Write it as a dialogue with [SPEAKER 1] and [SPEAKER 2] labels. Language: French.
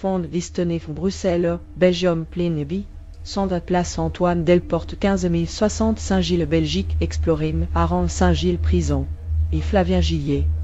[SPEAKER 1] Fonde Distenef Bruxelles, Belgium Plénébi, Sonda Place Antoine Delporte 15 060 Saint-Gilles Belgique Explorim, Aran Saint-Gilles Prison. Et Flavien Gillier.